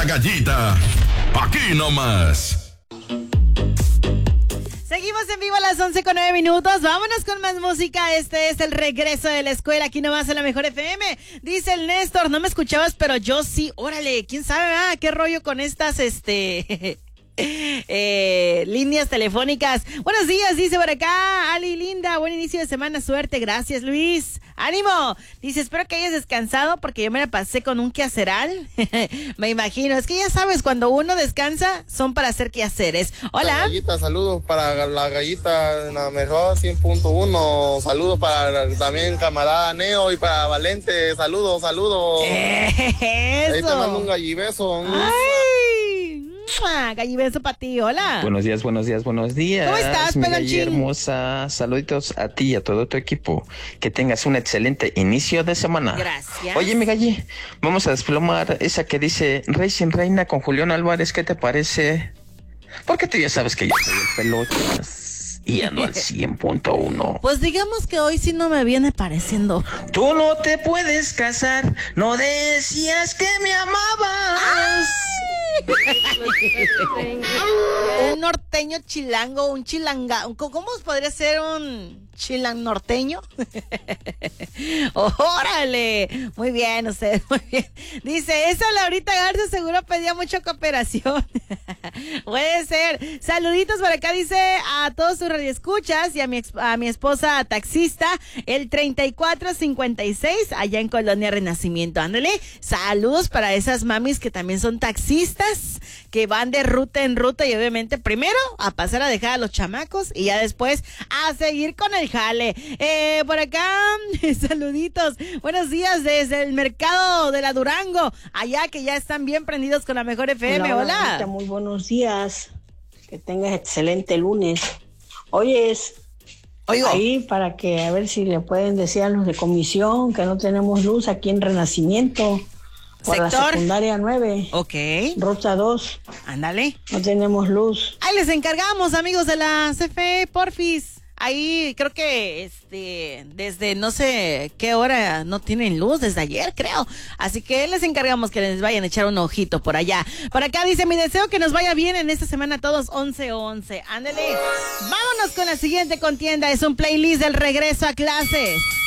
Gallita, aquí nomás. Seguimos en vivo a las 11:09. Vámonos con más música. Este es el regreso de la escuela. Aquí nomás en la Mejor FM. Dice el Néstor, no me escuchabas, pero yo sí. Órale, quién sabe, qué rollo con estas, líneas telefónicas. Buenos días, dice por acá Ali Linda, buen inicio de semana, suerte, gracias Luis, ánimo. Dice, espero que hayas descansado porque yo me la pasé con un quehaceral. Me imagino, es que ya sabes, cuando uno descansa son para hacer quehaceres. Hola Gallita, saludos para la Gallita en la Mejor 100.1. Saludos para también camarada Neo y para Valente. Saludos. Eso. Ahí te mando un gallibeso. Ay, gallibeso para ti, hola. Buenos días. ¿Cómo estás, mi Pelanchín? galli hermosa? Saluditos a ti y a todo tu equipo. Que tengas un excelente inicio de semana. Gracias. Oye, mi galli, vamos a desplomar esa que dice Rey sin Reina con Julián Álvarez. ¿Qué te parece? Porque tú ya sabes que yo soy el pelotas y ando al 100.1. Pues digamos que hoy sí no me viene pareciendo. Tú no te puedes casar, no decías que me amabas. Un norteño chilango, un chilanga. ¿Cómo podría ser un chilang norteño? ¡Órale! Muy bien, usted, muy bien. Dice, esa Laurita Garza seguro pedía mucha cooperación. Puede ser. Saluditos por acá, dice a todos sus radioescuchas y a mi esposa taxista, el 3456, allá en Colonia Renacimiento. Ándale, saludos para esas mamis que también son taxistas, que van de ruta en ruta y obviamente primero a pasar a dejar a los chamacos y ya después a seguir con el jale. Por acá, saluditos. Buenos días desde el mercado de la Durango, allá que ya están bien prendidos con la Mejor FM. Hola. Hola. Muy buenos días. Que tengas excelente lunes. Oyes, ahí para que a ver si le pueden decir a los de comisión que no tenemos luz aquí en Renacimiento. Por ¿Sector? la secundaria 9. Ok. Ruta 2. Ándale. No tenemos luz. Ahí les encargamos, amigos de la CFE, porfis. Ahí creo que desde no sé qué hora no tienen luz, desde ayer creo. Así que les encargamos que les vayan a echar un ojito por allá. Por acá dice, mi deseo que nos vaya bien en esta semana todos 11-11. Ándale. Vámonos con la siguiente contienda. Es un playlist del regreso a clases.